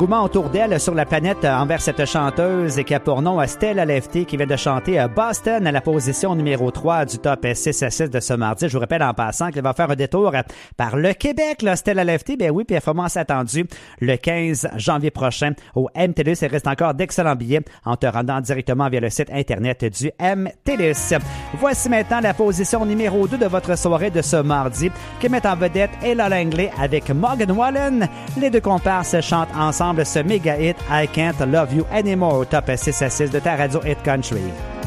Engouement autour d'elle sur la planète envers cette chanteuse et qui a pour nom Stella Lefty qui vient de chanter Boston à la position numéro 3 du top 6 à 6 de ce mardi. Je vous rappelle en passant qu'elle va faire un détour par le Québec, là, Stella Lefty. Ben oui, puis elle commence attendu le 15 janvier prochain au MTLUS. Il reste encore d'excellents billets en te rendant directement via le site internet du MTLUS. Voici maintenant la position numéro 2 de votre soirée de ce mardi qui met en vedette Ella Langley avec Morgan Wallen. Les deux comparses chantent ensemble ce méga hit I Can't Love You Anymore au top 6 à 6 de ta radio Hit Country.